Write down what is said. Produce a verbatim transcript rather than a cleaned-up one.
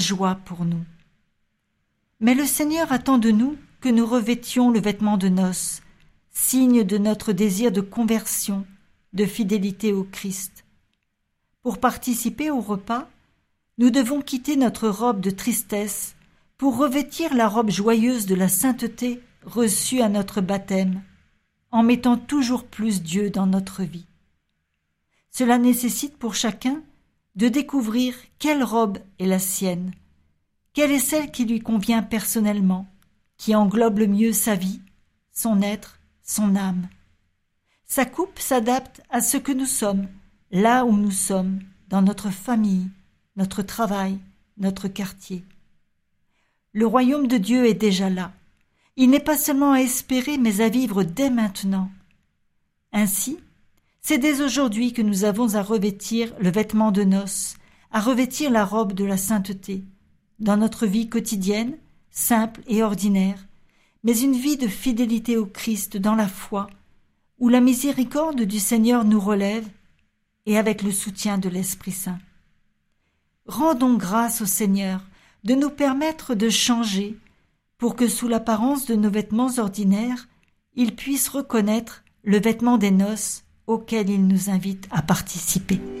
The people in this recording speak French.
joie pour nous. Mais le Seigneur attend de nous que nous revêtions le vêtement de noces, signe de notre désir de conversion, de fidélité au Christ. Pour participer au repas, nous devons quitter notre robe de tristesse pour revêtir la robe joyeuse de la sainteté reçue à notre baptême, en mettant toujours plus Dieu dans notre vie. Cela nécessite pour chacun de découvrir quelle robe est la sienne, quelle est celle qui lui convient personnellement, qui englobe le mieux sa vie, son être, son âme. Sa coupe s'adapte à ce que nous sommes, là où nous sommes, dans notre famille, notre travail, notre quartier. Le royaume de Dieu est déjà là. Il n'est pas seulement à espérer, mais à vivre dès maintenant. Ainsi, c'est dès aujourd'hui que nous avons à revêtir le vêtement de noces, à revêtir la robe de la sainteté, dans notre vie quotidienne, simple et ordinaire, mais une vie de fidélité au Christ dans la foi, où la miséricorde du Seigneur nous relève, et avec le soutien de l'Esprit Saint. Rendons grâce au Seigneur de nous permettre de changer, pour que sous l'apparence de nos vêtements ordinaires, il puisse reconnaître le vêtement des noces auquel il nous invite à participer.